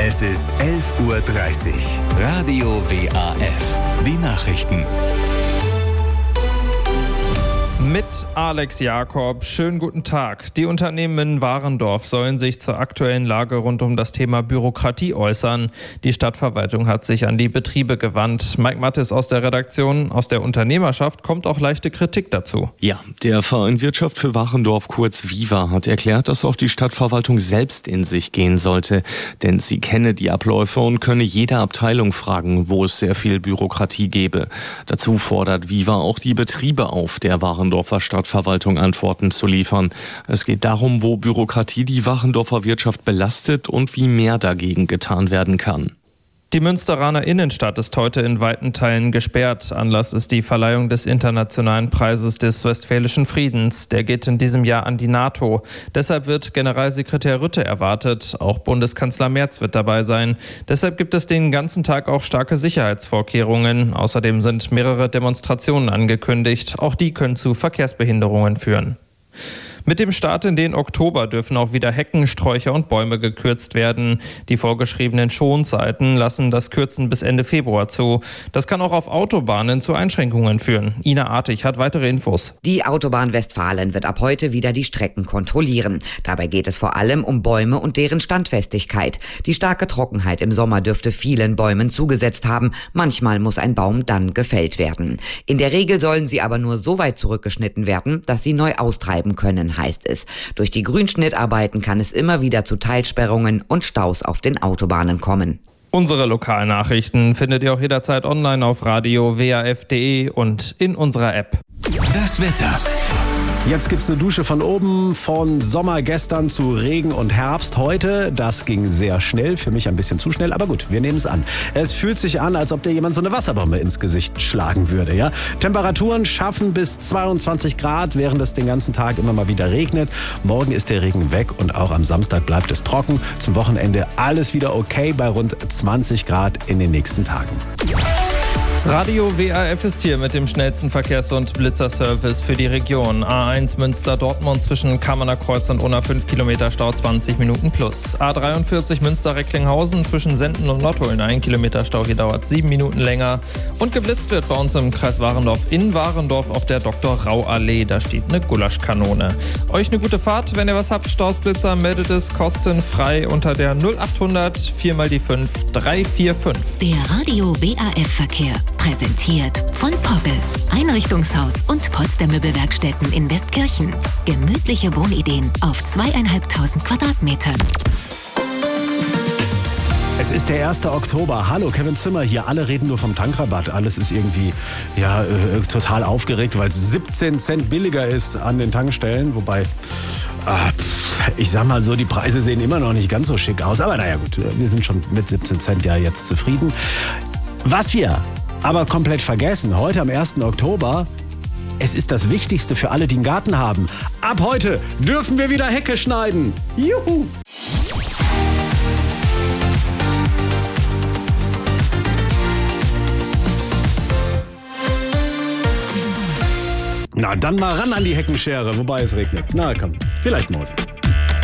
Es ist 11:30 Uhr. Radio WAF. Die Nachrichten. Mit Alex Jakob. Schönen guten Tag. Die Unternehmen in Warendorf sollen sich zur aktuellen Lage rund um das Thema Bürokratie äußern. Die Stadtverwaltung hat sich an die Betriebe gewandt. Mike Mattes aus der Redaktion. Aus der Unternehmerschaft kommt auch leichte Kritik dazu. Ja, der Verein Wirtschaft für Warendorf, kurz VIWA, hat erklärt, dass auch die Stadtverwaltung selbst in sich gehen sollte. Denn sie kenne die Abläufe und könne jede Abteilung fragen, wo es sehr viel Bürokratie gebe. Dazu fordert VIWA auch die Betriebe auf, der Warendorfer Stadtverwaltung Antworten zu liefern. Es geht darum, wo Bürokratie die Warendorfer Wirtschaft belastet und wie mehr dagegen getan werden kann. Die Münsteraner Innenstadt ist heute in weiten Teilen gesperrt. Anlass ist die Verleihung des Internationalen Preises des Westfälischen Friedens. Der geht in diesem Jahr an die NATO. Deshalb wird Generalsekretär Rutte erwartet. Auch Bundeskanzler Merz wird dabei sein. Deshalb gibt es den ganzen Tag auch starke Sicherheitsvorkehrungen. Außerdem sind mehrere Demonstrationen angekündigt. Auch die können zu Verkehrsbehinderungen führen. Mit dem Start in den Oktober dürfen auch wieder Hecken, Sträucher und Bäume gekürzt werden. Die vorgeschriebenen Schonzeiten lassen das Kürzen bis Ende Februar zu. Das kann auch auf Autobahnen zu Einschränkungen führen. Ina Artig hat weitere Infos. Die Autobahn Westfalen wird ab heute wieder die Strecken kontrollieren. Dabei geht es vor allem um Bäume und deren Standfestigkeit. Die starke Trockenheit im Sommer dürfte vielen Bäumen zugesetzt haben. Manchmal muss ein Baum dann gefällt werden. In der Regel sollen sie aber nur so weit zurückgeschnitten werden, dass sie neu austreiben können, heißt es. Durch die Grünschnittarbeiten kann es immer wieder zu Teilsperrungen und Staus auf den Autobahnen kommen. Unsere Lokalnachrichten findet ihr auch jederzeit online auf radio-waf.de und in unserer App. Das Wetter. Jetzt gibt's eine Dusche von oben, von Sommer gestern zu Regen und Herbst heute. Das ging sehr schnell, für mich ein bisschen zu schnell, aber gut, wir nehmen es an. Es fühlt sich an, als ob dir jemand so eine Wasserbombe ins Gesicht schlagen würde. Ja? Temperaturen schaffen bis 22 Grad, während es den ganzen Tag immer mal wieder regnet. Morgen ist der Regen weg und auch am Samstag bleibt es trocken. Zum Wochenende alles wieder okay bei rund 20 Grad in den nächsten Tagen. Radio WAF ist hier mit dem schnellsten Verkehrs- und Blitzerservice für die Region. A1 Münster-Dortmund zwischen Kammerner Kreuz und Unna 5 Kilometer Stau 20 Minuten plus. A43 Münster-Recklinghausen zwischen Senden und Nottuln 1 Kilometer Stau, hier dauert 7 Minuten länger. Und geblitzt wird bei uns im Kreis Warendorf in Warendorf auf der Dr.-Rau-Allee. Da steht eine Gulaschkanone. Euch eine gute Fahrt. Wenn ihr was habt, Stausblitzer, meldet es kostenfrei unter der 0800 4x5 345. Der Radio WAF Verkehr. Präsentiert von Poppel, Einrichtungshaus und Polstermöbelwerkstätten in Westkirchen. Gemütliche Wohnideen auf 2.500 Quadratmetern. Es ist der 1. Oktober. Hallo, Kevin Zimmer hier. Alle reden nur vom Tankrabatt. Alles ist irgendwie total aufgeregt, weil es 17 Cent billiger ist an den Tankstellen. Wobei, ich sag mal so, die Preise sehen immer noch nicht ganz so schick aus. Aber naja gut, wir sind schon mit 17 Cent ja jetzt zufrieden. Was wir aber komplett vergessen, heute am 1. Oktober, es ist das Wichtigste für alle, die einen Garten haben. Ab heute dürfen wir wieder Hecke schneiden. Juhu! Na, dann mal ran an die Heckenschere, wobei es regnet. Na komm, vielleicht morgen.